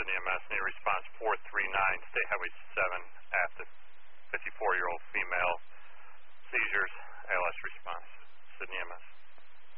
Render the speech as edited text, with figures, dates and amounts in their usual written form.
Sydney MS. Need response 439, State Highway 7, active. 54-year-old female, seizures, ALS response. Sydney MS.